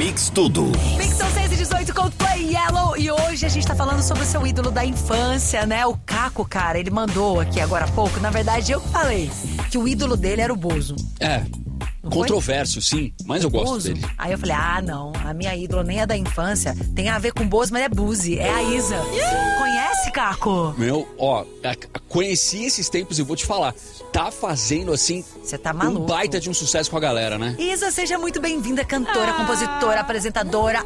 Mix Tudo. Mix são 6h18, Coldplay, Yellow. E hoje a gente tá falando sobre o seu ídolo da infância, né? O Caco, cara, ele mandou aqui agora há pouco. Na verdade, eu falei que o ídolo dele era o Bozo. Não Controverso, sim, mas eu gosto dele. Aí eu falei, não, a minha ídola nem é da infância, tem a ver com Bozo, mas é Buzi, é a Isa. Conhece, Caco? Conheci esses tempos e vou te falar, tá fazendo assim, você tá maluco. Um baita de um sucesso com a galera, né? Isa, seja muito bem-vinda, cantora, compositora, apresentadora,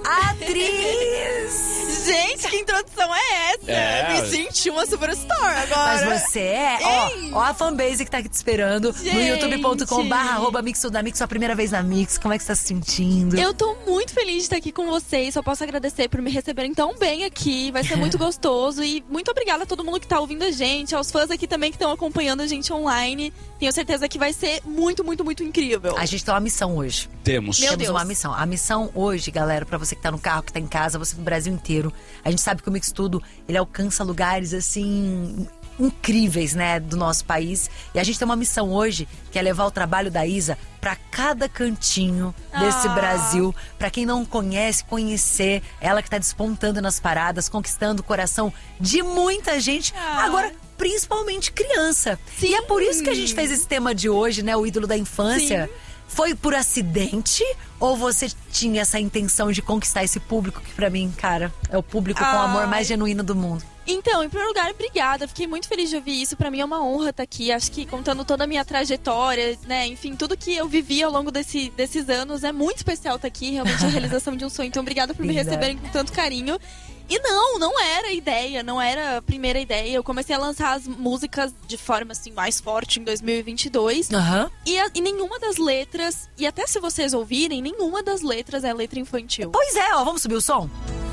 atriz. Gente, que introdução é essa? Me senti uma superstar agora. Mas você é, ó a fanbase que tá aqui te esperando. Gente. No youtube.com/mix sua primeira vez na Mix. Como é que você tá se sentindo? Eu tô muito feliz de estar aqui com vocês. Só posso agradecer por me receberem tão bem aqui. Vai ser muito gostoso. E muito obrigada a todo mundo que tá ouvindo a gente, aos fãs aqui também que estão acompanhando a gente online. Tenho certeza que vai ser muito, muito, muito incrível. A gente tem uma missão hoje. Temos uma missão. A missão hoje, galera, pra você que tá no carro, que tá em casa, você do Brasil inteiro. A gente sabe que o Mix Tudo, ele alcança lugares, assim, incríveis, né, do nosso país. E a gente tem uma missão hoje, que é levar o trabalho da Isa pra cada cantinho desse Brasil. Pra quem não conhece, conhecer. Ela que tá despontando nas paradas, conquistando o coração de muita gente. Agora, principalmente criança. Sim. E é por isso que a gente fez esse tema de hoje, né, o ídolo da infância. Sim. Foi por acidente ou você tinha essa intenção de conquistar esse público que pra mim, cara, é o público com o amor mais genuíno do mundo? Então, em primeiro lugar, obrigada. Fiquei muito feliz de ouvir isso. Pra mim é uma honra estar aqui. Acho que contando toda a minha trajetória, né? Enfim, tudo que eu vivi ao longo desses anos é muito especial estar aqui. Realmente a realização de um sonho. Então, obrigada por me receberem com tanto carinho. E não era a ideia, não era a primeira ideia. Eu comecei a lançar as músicas de forma assim mais forte em 2022. E nenhuma das letras, e até se vocês ouvirem, nenhuma das letras é letra infantil. Pois é, vamos subir o som?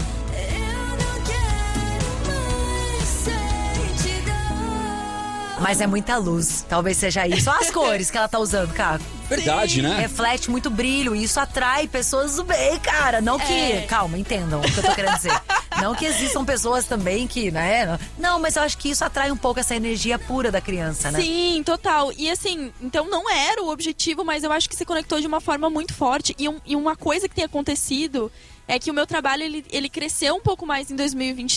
Mas é muita luz, talvez seja isso. Olha as cores que ela tá usando, Caco. Verdade, né? Reflete muito brilho e isso atrai pessoas do bem, cara. Não que... Calma, entendam o que eu tô querendo dizer. Não que existam pessoas também que, né? Não, mas eu acho que isso atrai um pouco essa energia pura da criança, né? Sim, total. E assim, então não era o objetivo, mas eu acho que se conectou de uma forma muito forte. E uma coisa que tem acontecido é que o meu trabalho, ele cresceu um pouco mais em 2023.